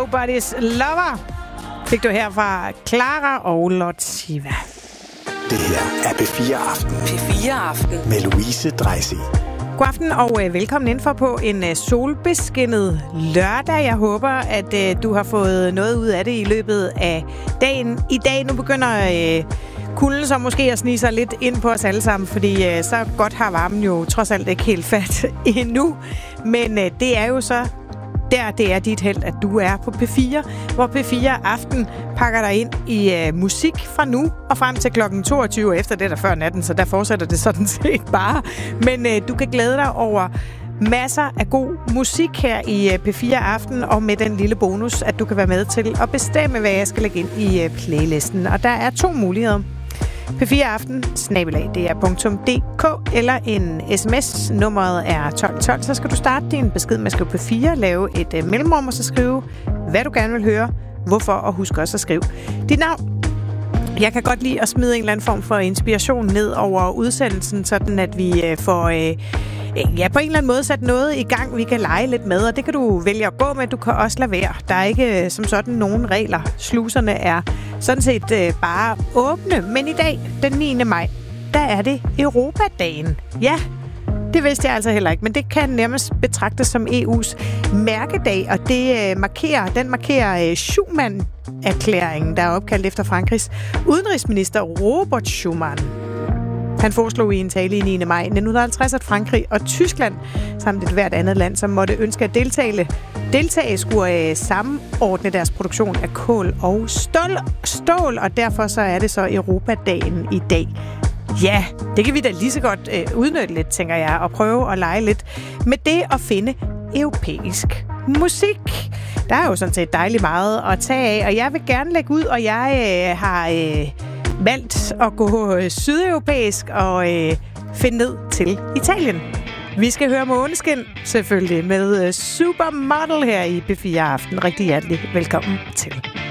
Nobody's Lover fik du her fra Clara og Lord Siva. Det her er P4 Aften. P4 Aften. Med Louise Dreisig. God aften og velkommen indenfor på en solbeskinnet lørdag. Jeg håber, at du har fået noget ud af det i løbet af dagen. I dag nu begynder kulden så måske at snige sig lidt ind på os alle sammen, fordi så godt har varmen jo trods alt ikke helt fat endnu. Men det er jo så det er dit held, at du er på P4, hvor P4 Aften pakker dig ind i musik fra nu og frem til klokken 22 efter det der før natten, så der fortsætter det sådan set bare. Men du kan glæde dig over masser af god musik her i P4 Aften, og med den lille bonus, at du kan være med til at bestemme, hvad jeg skal lægge ind i playlisten. Og der er 2 muligheder. P4 Aften, @dr.dk eller en sms. Nummeret er 1212. Så skal du starte din besked med at skrive P4, lave et mellemrum og så skrive, hvad du gerne vil høre, hvorfor, og husk også at skrive dit navn. Jeg kan godt lide at smide en eller anden form for inspiration ned over udsendelsen, sådan at vi får på en eller anden måde sat noget i gang, vi kan lege lidt med, og det kan du vælge at gå med. Du kan også lade være. Der er ikke som sådan nogen regler. Sluserne er sådan set bare åbne. Men i dag, den 9. maj, der er det Europadagen. Ja, det vidste jeg altså heller ikke, men det kan nærmest betragtes som EU's mærkedag, og den markerer Schuman-erklæringen, der er opkaldt efter Frankrigs udenrigsminister Robert Schuman. Han foreslog i en tale i 9. maj 1950, at Frankrig og Tyskland, samt et hvert andet land, som måtte ønske at deltage skulle samordne deres produktion af kål og stål, og derfor så er det så Europadagen i dag. Ja, det kan vi da lige så godt udnytte lidt, tænker jeg, og prøve at lege lidt med det at finde europæisk musik. Der er jo sådan set dejligt meget at tage af, og jeg vil gerne lægge ud, og jeg har valgt at gå sydeuropæisk og finde ned til Italien. Vi skal høre Måneskin, selvfølgelig, med Supermodel her i P4 Aften. Rigtig hjertelig velkommen til.